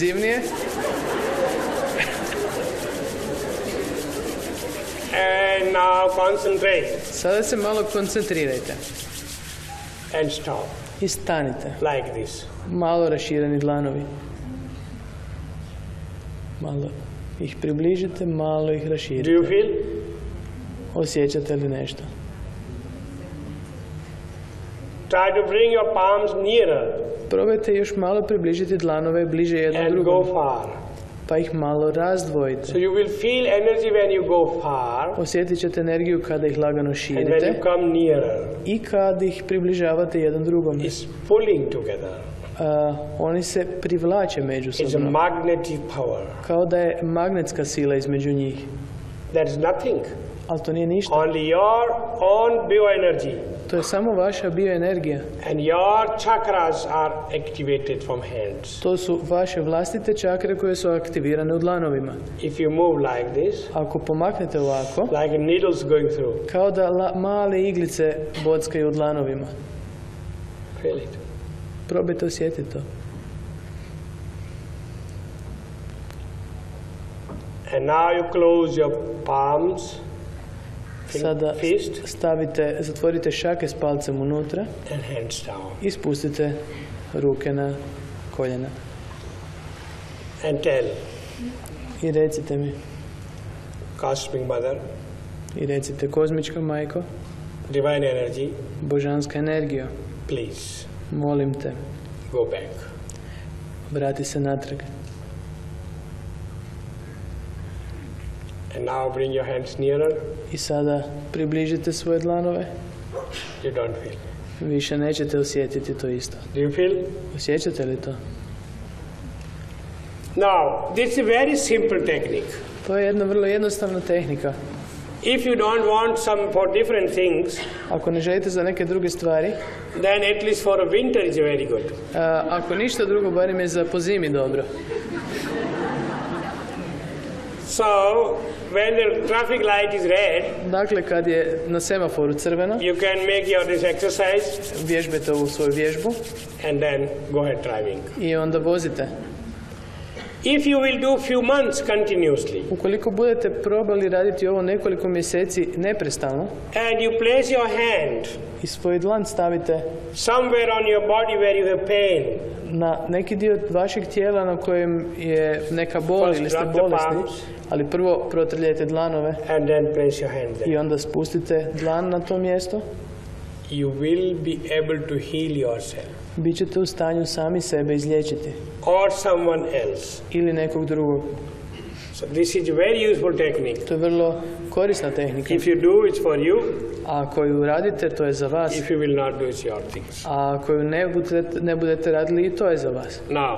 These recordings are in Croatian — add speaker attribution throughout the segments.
Speaker 1: Zimnije.
Speaker 2: And now concentrate.
Speaker 1: Sada se malo koncentrirajte.
Speaker 2: And stop.
Speaker 1: I stanite.
Speaker 2: Like this.
Speaker 1: Malo rašireni dlanovi. Malo ih približite, malo ih raširite.
Speaker 2: Do you feel?
Speaker 1: Osjećate li nešto?
Speaker 2: Try to bring your palms nearer.
Speaker 1: Probajte još malo približiti dlanove bliže jednom
Speaker 2: And
Speaker 1: drugom.
Speaker 2: go far.
Speaker 1: Pa ih malo razdvojite.
Speaker 2: So you will feel energy when you go far.
Speaker 1: Osjetit ćete energiju kada ih lagano
Speaker 2: And when
Speaker 1: širite
Speaker 2: you come nearer.
Speaker 1: i kada ih približavate jedan drugom.
Speaker 2: It's pulling together.
Speaker 1: Oni se privlače
Speaker 2: It's a
Speaker 1: međusobno.
Speaker 2: magnetic power.
Speaker 1: Kao da je magnetska sila između njih.
Speaker 2: That is nothing.
Speaker 1: Ali to nije ništa.
Speaker 2: Only your own bioenergy.
Speaker 1: To je samo vaša bioenergija.
Speaker 2: And your chakras are activated from hands.
Speaker 1: To su vaše vlastite čakre koje su aktivirane u dlanovima.
Speaker 2: If you move like this,
Speaker 1: Ako pomaknete ovako,
Speaker 2: like needles going through,
Speaker 1: kao da male iglice bockaju u dlanovima.
Speaker 2: feel it.
Speaker 1: Probajte osjetiti to.
Speaker 2: And now you close your palms,
Speaker 1: Sada
Speaker 2: fist,
Speaker 1: zatvorite šake s palcem unutra
Speaker 2: and hands down.
Speaker 1: i spustite ruke na koljena.
Speaker 2: And tell,
Speaker 1: I recite mi,
Speaker 2: Cosmic Mother,
Speaker 1: i recite kozmička majko,
Speaker 2: Divine Energy,
Speaker 1: božanska energijo,
Speaker 2: please
Speaker 1: molim te,
Speaker 2: go back.
Speaker 1: vrati se natrag.
Speaker 2: And now bring your hands nearer.
Speaker 1: I sada približite svoje dlanove.
Speaker 2: You don't feel.
Speaker 1: Više nećete osjetiti to isto.
Speaker 2: Do you feel?
Speaker 1: Osjećate li to?
Speaker 2: Now, this is a very simple technique.
Speaker 1: To je jedna vrlo jednostavna tehnika.
Speaker 2: If you don't want some for different things,
Speaker 1: Ako ne želite za neke druge stvari,
Speaker 2: then at least for a winter is very good.
Speaker 1: ako ništa drugo, barem je za po zimi dobro.
Speaker 2: So, when the traffic light is red,
Speaker 1: Dakle, kad je na semaforu crveno,
Speaker 2: you can make this exercise
Speaker 1: vježbajte ovu svoju vježbu
Speaker 2: and then go ahead driving.
Speaker 1: i onda vozite.
Speaker 2: If you will do few months continuously,
Speaker 1: Ukoliko budete probali raditi ovo nekoliko mjeseci neprestano
Speaker 2: and you place your hand
Speaker 1: i svoj dlan stavite
Speaker 2: somewhere on your body where you have pain,
Speaker 1: na neki dio vašeg tijela na kojem je neka bol
Speaker 2: First
Speaker 1: ili ste
Speaker 2: rub the
Speaker 1: bolesni,
Speaker 2: palms.
Speaker 1: ali prvo protrljajte dlanove
Speaker 2: and then place your hand there,
Speaker 1: i onda spustite dlan na to mjesto,
Speaker 2: you will be able to heal yourself
Speaker 1: bit ćete u stanju sami sebe izliječiti
Speaker 2: or someone else.
Speaker 1: ili nekog drugog.
Speaker 2: So this is a very useful technique.
Speaker 1: To je vrlo korisna tehnika.
Speaker 2: If you do, it's for you.
Speaker 1: A ako ju radite, to je za vas.
Speaker 2: If you will not do, it's your things.
Speaker 1: A ako ju ne budete radili, i to je za vas.
Speaker 2: Now,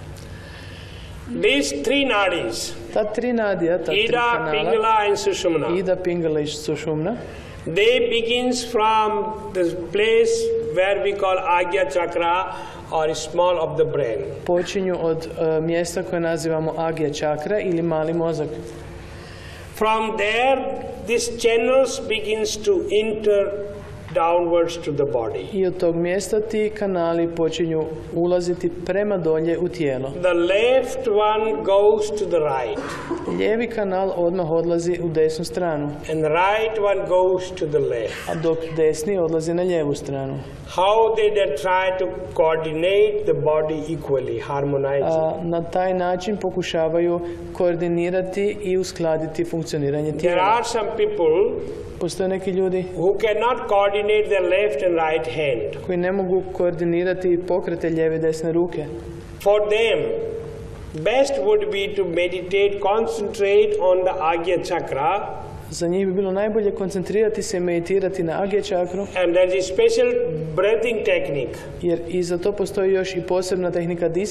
Speaker 2: these three nadis,
Speaker 1: Ta tri nadija, ta tri
Speaker 2: Ida,
Speaker 1: kanala,
Speaker 2: Pingala and Sushumna,
Speaker 1: Ida, Pingala i Sušumna,
Speaker 2: they begins from the place where we call Agya Chakra or small of the brain.
Speaker 1: počinju od mjesta koje nazivamo Agya čakra ili mali mozak.
Speaker 2: From there, this channels begins to enter downwards to the body.
Speaker 1: I od tog mjesta ti kanali počinju ulaziti prema dolje u tijelo.
Speaker 2: The left one goes to the right,
Speaker 1: Lijevi kanal odmah odlazi u desnu stranu,
Speaker 2: and the right one goes to the left.
Speaker 1: a dok desni odlazi na lijevu stranu.
Speaker 2: How they try to coordinate the body equally, harmonize.
Speaker 1: Na taj način pokušavaju koordinirati i uskladiti funkcioniranje
Speaker 2: There
Speaker 1: tijela.
Speaker 2: are some people
Speaker 1: Postoje neki ljudi
Speaker 2: who cannot coordinate their left and right hand.
Speaker 1: koji ne mogu koordinirati pokrete lijeve i desne ruke.
Speaker 2: For them, best would be to meditate, concentrate on the Agya Chakra,
Speaker 1: Za njih bi bilo najbolje koncentrirati se i meditirati na Agya čakru,
Speaker 2: and there is a special breathing technique.
Speaker 1: jer i za to postoji još i posebna tehnika disanja.